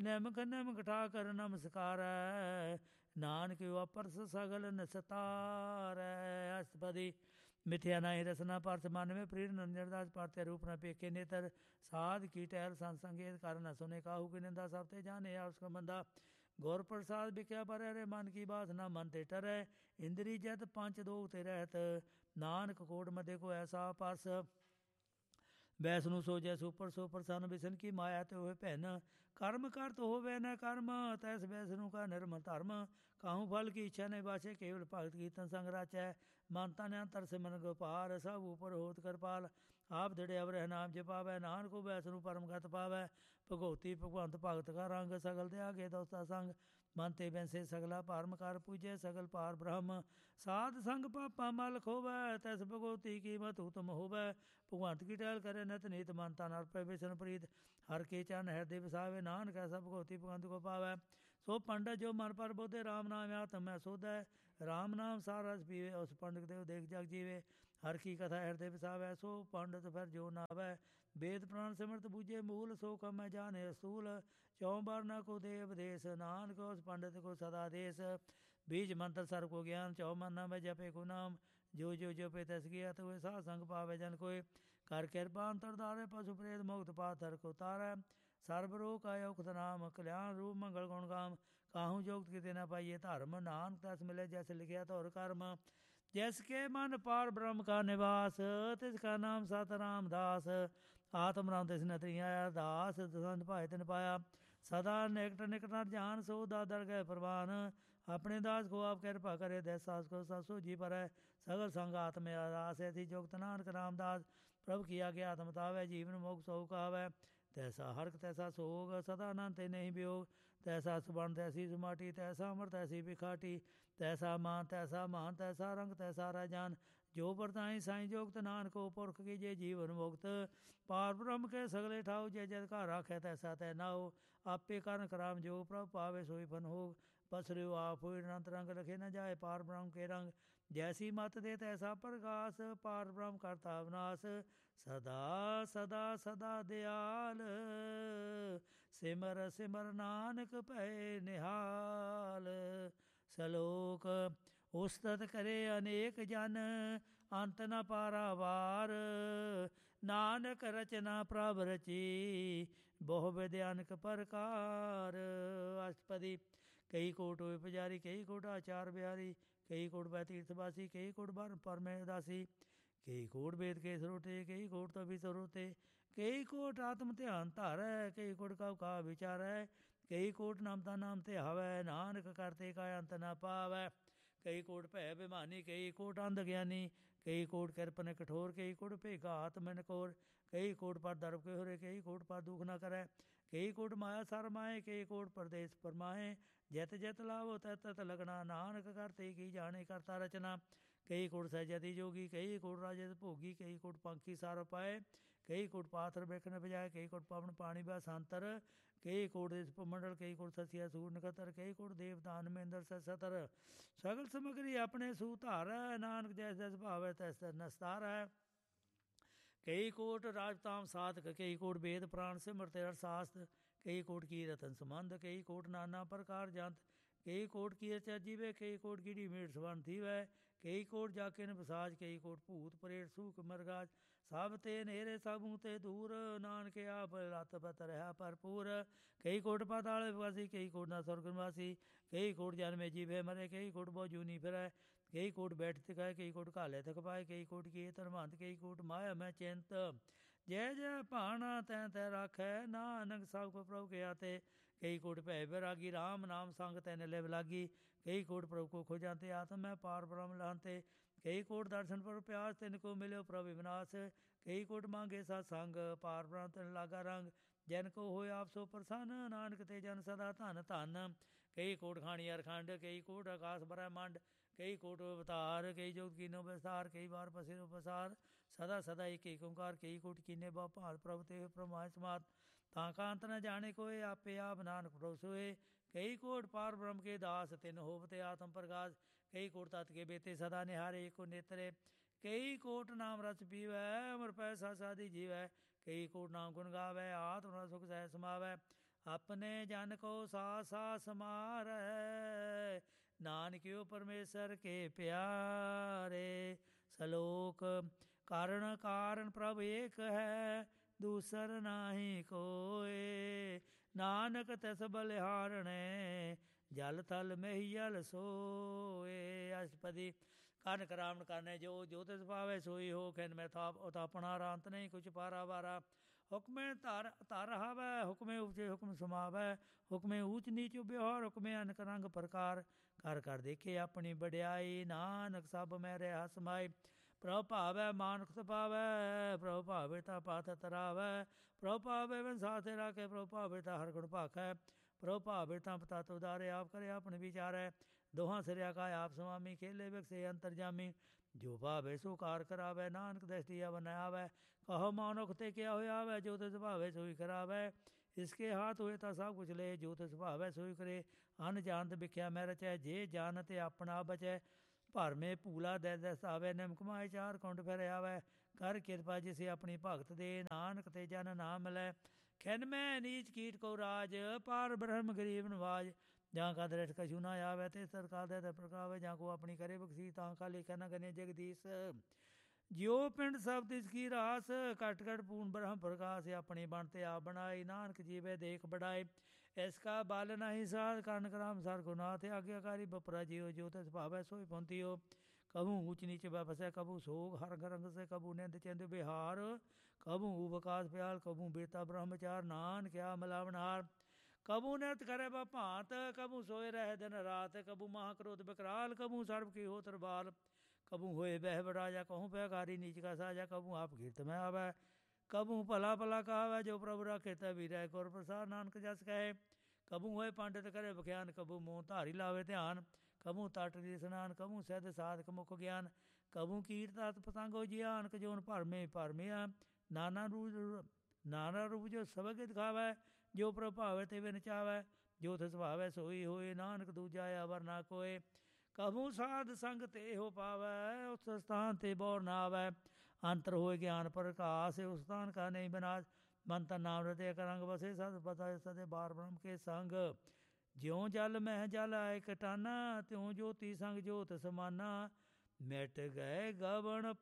ਨਿਮਕ ਨਿਮਕ ਠਾਕਰ ਨਮਸਕਾਰੈ, ਨਾਨਕ ਵਾਪਰਸ ਸਗਲ ਨਸਤਾਰੈ। ਅਸ਼ਟਪਦੀ ਮਿਥਿਆ ਨਾਹੀ ਰਸਨਾ ਪਰਸ ਮਨ में प्रीण नंजरदास पाते रूप न पेखे नेतर साध की टहल संसंगेत कर न सुने काहू की निंदा सब ते जाने उसका मंदा गुर प्रसाद बिख्या पर रे मन की बात न मन ते टरै इंद्री जत पंच दोग ते रहत नानक कोट मधे को ऐसा परस ਵੈਸ ਨੂੰ ਸੋਜੈ ਸੁਪਰ ਸੋ ਪ੍ਰਸੰਨ ਬਿਸਨ ਕੀ ਮਾਇਆ ਤੇ ਹੋਏ ਭੈਨ ਕਰਮ ਕਰਤ ਹੋਵੇ ਨ ਕਰਮ ਤੈਸ ਵੈਸ ਨੂੰ ਕਾ ਨਿਰਮ ਧਰਮ ਕਾਹੂ ਫਲ ਕੀ ਇੱਛਾ ਨਹੀਂ ਬਾਛੇ ਕੇਵਲ ਭਗਤ ਕੀਰਤਨ ਸੰਗ ਰਾਚੈ ਮਨ ਤਨ ਅੰਤਰ ਸਿਮਰਨ ਗੋਪਾਰ ਸਭ ਉਪਰ ਹੋਤ ਕਿਰਪਾਲ ਆਪ ਦੜੇ ਅਵਰਹਿ ਨਾਮ ਜਪਾਵੈ ਨਾਨਕੋ ਵੈਸ ਨੂੰ ਪਰਮ ਗਤ ਪਾਵੈ ਭਗਉਤੀ ਭਗਵੰਤ ਭਗਤ ਕਾ ਰੰਗ ਸਗਲ ਤੇ ਆਗੇ ਦੋਸਤਾ ਸੰਗ ਮਨ ਤੇ ਬੈਸੇ ਸਗਲਾ ਭਰਮ ਕਰ ਪੂਜੈ ਸਗਲ ਪਾਰ ਬ੍ਰਹਮ ਸਾਧ ਸੰਗ ਪਾਪਾ ਮਲ ਖੋਵੈ ਤੈਸ ਭਗਉਤੀ ਕੀਮਤ ਉਤਮ ਹੋਵੈ ਭਗਵੰਤ ਕੀ ਟਹਿਲ ਕਰੇ ਨਿਤ ਨੀਤ ਮਨ ਤਨ ਅਰਪੈ ਬਿਸ਼ਨ ਪ੍ਰੀਤ ਹਰ ਕੇ ਚਰਨ ਹਿਰਦੇ ਵਸਾਵੇ ਨਾਨਕ ਐਸਾ ਭਗਉਤੀ ਭਗਵੰਤ ਕੋ ਪਾਵੈ ਸੋ ਪੰਡਤ ਜੋ ਮਨ ਪਰ ਬੋਧੇ ਰਾਮ ਨਾਮ ਆਤਮ ਮੈਂ ਸੋਧੈ ਰਾਮ ਨਾਮ ਸਾਰ ਰਸ ਪੀਵੇ ਉਸ ਪੰਡਤ ਦੇਵ ਦੇਖ ਜਗ ਜੀਵੇ ਹਰ ਕੀ ਕਥਾ ਹਿਰਦੇ ਵਸਾਵੈ ਸੋ ਪੰਡਤ ਫਿਰ ਜੋ ਨਾਵੈ वेद प्राण सिमरत बूझे मूल सो कमै जाने असूल चौबार न को देव देश नानक उस पंडित को सदा देश बीज मंत्र सर को ज्ञान चौमन न में जपे को नाम जो जो जपे तस गया तो वे साध संग पावे जन कोय कर कृपा अंतर धारे पशु प्रेत मुक्त पाथर को तारै सर्वरोग का उक्त नाम कल्याण रूप मंगल गुण गाम काहू जोगत किते न पाइए धर्म नानक तस मिले जैसे लिखिया तोर कर्म जिसके मन पार ब्रह्म का निवास तिसका नाम सतराम दास आत्म राम तिस नतरी आया दास दसंत भाए तिन पाया सदा निकट निकट नर जान सो दादर गए प्रवान अपने दास को आप कृपा करे दैसास को ससो जी पर है सगल संग आत्म आदास ऐसी जोगत नानक रामदास प्रभु किया गया आत्मतावै जीवन मोक्ष सो कहावै तैसा हरक तैसा सोग सदा अनंत नहीं वियोग तैसा सुबर्ण तैसी सुमाटी तैसा अमर तैसी बिखाटी तैसा मान तैसा रंग तैसा राजान जो परताई साई जोगत नानक को पुरख कीजिए जीवन मुक्त पार ब्रह्म के सगले ठाव जय जय का राखे तैसा तै नाओ आपे कारण कराम जोग प्रभु पावे सोई फन होग पसरो आप अनंत रंग रखे न जाए पार ब्रह्म के रंग जैसी मत दे तैसा प्रकाश पार ब्रह्म करता विनाश सदा सदा सदा दयाल सिमर सिमर नानक भय निहाल सलोक उस्तत करे अनेक जन अंत न पारावार नानक रचना प्रभ रची बहु विद्यानक प्रकार अष्टपदी कई कोट होए पुजारी कई कोट आचार बिहारी कई कोट बै तीर्थवासी कई कोट बार परमे दासी कई कोट वेद के सरोते कई कोट तभी सरोते कई कोट आत्म ध्यान धारै कई कोट का विचारै कई कोट नामता नाम ते हावै नानक करते का अंत न पावै कई कोट भै बिमानी कई कोट अंध ज्ञानी कई कोट किरपन कठोर कई कोट भेगा आत्म नकोर कई कोट पर दर्भ के होरे कई कोट पर दुख न करे कई कोट माया सर माए कई कोट परदेश परमाए जत जत लावो तत तत लगना नानक करते की जाने करता रचना कई कोट सहजति जोगी कई कोट राजस भोगी कई कोट पंखी सार पाए कई कोट पाथर बेखन बजाए कई कोट पवन पानी बा सांतर कई कोट देश मंडल कई कोट ससिया सूर नखतर कई कोट देवदान में इंदर सतर सगल समग्री अपने सूधार नानक जैस जैस भाव तैस नस्तार है कई कोट राजताम साधक कई कोट वेद प्राण सिमरते शास्त्र कई कोट की रतन संबंध कई कोट नाना प्रकार जंत कई कोट की रचा जीवे कई कोट कीड़ी मेट सवन थीवै कई कोट जाके न बसाज कई कोट भूत प्रेत सूख मरगाज सब ते नेरे सबू ते दूर नानक आप लत पत रहा भरपूर कई कोट पाताल वासी कई कोट ना स्वर्ग निवासी कई कोट जन्मे जीवे मरे कई कोट बहु जूनी फिरै कई कोट बैठ तिकाए कई कोट घाले तक पाए कई कोट किए धर्मांत कई कोट माया मैं चिंत जय जय भाना तै तै राखै नानक सब को प्रभु के आते कई कोट भै बैरागी राम नाम संग तैन लिव लागी कई कोट प्रभु को खोजाते आत्म मैं पार ब्रह्म लांते कई कोट दर्शन पर प्यास तिन को मिलो प्रभु विनाश कई कोट मांगे सत्संग पार ब्रह्म तिन लागा रंग जन को होए आप सो प्रसन्न नानक ते जन सदा धन धन कई कोट खाणी अरखंड कई कोट आकाश ब्रह्मंड कई कोट अवतार कई जोग कीनो विस्तार कई बार पसिर उपसार सदा सदा एक एक ओंकार कई कोट कीने भाल प्रभु ते प्रमाय समात ताका अंत न जाने कोय आपे आप नानक प्रभु सोए कई कोट पार ब्रह्म के दास तिन होवते आत्म प्रकाश कई कोट तत् के बेते सदा निहारे को नेत्रे कई कोट नाम रस पीवै अमर पैसा साधी जीवै कई कोट नाम गुण गावै आत्म सुख सह समावै ਆਪਣੇ ਜਨ ਕੋ ਸਾਸਾ ਸਮਾਰੈ, ਨਾਨਕਿਓ ਪਰਮੇਸ਼ਰ ਕੇ ਪਿਆਰੇ। ਸਲੋਕ ਕਾਰਨ ਕਾਰਨ ਪ੍ਰਭ ਏਕ ਹੈ, ਦੂਸਰ ਨਾਹੀ ਕੋਏ। ਨਾਨਕ ਤਿਸ ਬਲਿਹਾਰਣੇ, ਜਲ ਥਲ ਮਹੀਲ ਸੋਏ। ਅਸ਼ਟਪਦੀ ਕਰਨ ਕਰਾਵਣ ਕਰਨੇ ਜੋ ਜੋ ਤਿਸ ਭਾਵੇ ਸੋਈ ਹੋ, ਖਿਨ ਮੈਂ ਥਾਪ ਉਤਾਪਣਾ ਰਾਂਤ ਨਹੀਂ ਕੁਛ ਪਾਰਾ ਵਾਰਾ। ਹੁਕਮੇ ਧਰ ਹਾਵੈ, ਹੁਕਮੇ ਉਪਜੇ ਹੁਕਮ ਸਮਾਵੈ, ਹੁਕਮੇ ਊਚ ਨੀਚ ਵਿਵਹਾਰ, ਹੁਕਮੇ ਅਨਕ ਰੰਗ ਪ੍ਰਕਾਰ। ਕਰ ਕਰ ਦੇਖੇ ਆਪਣੀ ਵਡਿਆਈ, ਨਾਨਕ ਸਭ ਮੈਂ ਰਿਹਾ ਸਮਾਈ। ਪ੍ਰਭ ਭਾਵੈ ਮਾਨੁਖ ਸੁਭਾਵੈ, ਪ੍ਰਭ ਭਾਵੇ ਤਾਂ ਪਾਤ ਤਰਾਵੈ। ਪ੍ਰਭ ਭਾਵੇ ਬਿਨ ਸਾਥੇ ਰਾਖੇ, ਪ੍ਰਭ ਭਾਵੇ ਤਾਂ ਹਰ ਗੁਣ ਭਾਖੈ। ਪ੍ਰਭ ਭਾਵੇ ਤਾਂ ਪਤਾ ਉਦਾਰੇ, ਆਪ ਕਰੇ ਆਪਣ ਵਿਚਾਰੈ। ਦੋਹਾਂ ਸਿਰਿਆ ਕਾ ਆਪ ਸੁਆਮੀ, ਖੇਲੇ ਵਿਕਸੇ ਅੰਤਰਜਾਮੀ। ਜੋ ਭਾਵੇ ਸੋ ਕਾਰ ਕਰਾਵੈ, ਨਾਨਕ ਦ੍ਰਿਸ਼ਟੀ ਅਵਨ ਆਵੈ। ਕਹੋ ਮਾਨੁਖ ਤੇ ਕਿਆ ਹੋਇਆ ਵੈ, ਜੋ ਤਿਸ ਭਾਵੇ ਸੋਈ ਕਰਾਵੈ। ਇਸਕੇ ਹਾਥ ਹੋਏ ਤਾਂ ਸਭ ਕੁਛ ਲੈ, ਜੋ ਤਿਸ ਭਾਵੈ ਸੋਈ ਕਰੇ। ਅਨ ਜਾਣਤ ਵਿਖਿਆ ਮੈਂ ਰਚੈ, ਜੇ ਜਾਣਤ ਆਪਣਾ ਬਚੈ। ਭਰਮੇ ਭੂਲਾ ਦੈ ਦਸ ਆਵੈ, ਨਿਮ ਕਮਾਏ ਚਾਰ ਕੁੰਡ ਫਿਰ ਆਵੈ। ਕਰ ਕਿਰਪਾ ਜਿਸੇ ਆਪਣੀ ਭਗਤ ਦੇ, ਨਾਨਕ ਤੇ ਜਨ ਨਾ ਮਿਲੈ। ਖਿਨ ਮੈਂ ਨੀਚ ਕੀਟ ਕੋ ਰਾਜ, ਪਾਰ ਬ੍ਰਹਮ ਗਰੀਬ ਨਵਾਜ। ਜਾਂ ਕਾ ਦ੍ਰਿਸ਼ਟ ਕਛੂ ਨਾ ਆਵੈ, ਤੇ ਸਰਕਾਰ ਦੇ ਪ੍ਰਗਾਵੈ। ਜਾਂ ਕੋ ਆਪਣੀ ਕਰੇ ਬਖਸ਼ੀ, ਤਾਂ ਕਾ ਲਿਖੈ ਨ ਗਨੇ ਜਗਦੀਸ਼। ਜਿਉ ਪਿੰਡ ਸਭ ਤਿਸ ਕੀ ਰਾਸ, ਘਟ ਘਟ ਪੂਰਨ ਬ੍ਰਹਮ ਪ੍ਰਕਾਸ਼। ਆਪਣੀ ਬਣਤੇ ਆਪ ਬਣਾਈ, ਨਾਨਕ ਜੀਵੇ ਦੇਖ ਬੜਾਏ। ਇਸ ਕਾ ਬਲ ਨਹੀਂ ਸਾਧ, ਕਰਨ ਕਰਾਮ ਸਰ ਗੁਨਾਥ। ਆਗਿਆਕਾਰੀ ਬਪਰਾ ਜਿਉ, ਜੋ ਤਿਸ ਭਾਵੈ ਸੋਈ ਪਹੁੰਚਿਓ। ਕਭੂ ਊਚ ਨੀਚ ਬਸੈ, ਕਭੂ ਸੋਗ ਹਰ ਰੰਗ ਸੇ। ਕਭੂ ਨਿੰਦ ਚਿੰਦ ਵਿਹਾਰ, ਕਭੂ ਵਿਕਾਸ ਪਿਆਲ। ਕਭੂ ਬੇਤਾ ਬ੍ਰਹਮਚਾਰ, ਨਾਨਕ ਆ ਮਿਲਾਵਨਹਾਰ। ਕਭੂ ਨਿਤ ਕਰੇ ਭਾਂਤ, ਕਭੂ ਸੋਏ ਰਹਿ ਦਿਨ ਰਾਤ। ਕਭੂ ਮਹਾ ਕ੍ਰੋਧ ਵਿਕਰਾਲ, ਕਭੂ ਸਰਬ ਕੀ ਹੋ ਤਰਬਾਲ। ਕਭੂ ਹੋਏ ਬਹਿ ਰਾਜਾ, ਕਹੂੰ ਪੈਕਾਰੀ ਨੀਚ ਕਾ ਸਾਜਾ। ਕਭੂ ਆਪ ਕੀਰਤ ਮੈਂ ਆਵੈ, ਕਭੂ ਭਲਾ ਭਲਾ ਕਹਾਵੈ। ਜੋ ਪ੍ਰਭੂ ਰਾਖੇ ਤੈ ਵੀਰੈ, ਗੁਰ ਪ੍ਰਸਾਦ ਨਾਨਕ ਜਸ ਕਹੇ। ਕਭੂ ਹੋਏ ਪੰਡਿਤ ਕਰੇ ਬਖਿਆਨ, ਕਭੂ ਮੋਹ ਧਾਰੀ ਲਾਵੇ ਧਿਆਨ। ਕਭੂ ਤਟ ਦੀ ਇਸਨਾਨ, ਕਭੂ ਸਿਧ ਸਾਧਕ ਮੁਖ ਗਿਆਨ। ਕਭੂ ਕੀਰਤ ਪਤੰਗੋ ਜਿਆਨ, ਕਜੋਨ ਭਰਮੇ ਭਰਮਿਆ। ਨਾਨਾ ਰੂਪ ਜੋ ਸਬਕ ਦਿਖਾਵੈ, ਜੋ ਪ੍ਰਭ ਭਾਵੈ ਤੇ ਬਿਨ ਚਾਵੈ। ਜੋ ਤਿਸ ਭਾਵੈ ਸੋਈ ਹੋਏ, ਨਾਨਕ ਦੂਜਾ ਅਵਰ ਨਾ ਕੋਏ। ਕਭੂ ਸਾਧ ਸੰਗ ਤੇ ਹੋ ਪਾਵੈ, ਉਸ ਸਥਾਨ ਤੇ ਬੌਰ ਨਾ ਆਵੈ। ਅੰਤਰ ਹੋਏ ਗਿਆਨ ਪ੍ਰਕਾਸ਼, ਉਸ ਸਥਾਨ ਕਾ ਨਹੀਂ ਬਿਨਾਸ਼। ਮਨ ਤਨ ਨਾਮ ਰਤੇ ਕਰੰਗ ਬਸੇ, ਸਦ ਪਤਾ ਸਦੇ ਬਾਰ ਬ੍ਰਹਮ ਕੇ ਸੰਗ। ਜਿਉ ਜਲ ਮਹਿ ਜਲ ਆਇ ਕਟਾਨਾ, ਤਿਉ ਜੋਤੀ ਸੰਗ ਜੋਤ ਸਮਾਨਾ। ਮਿਟ ਗਏ ਗਵਨ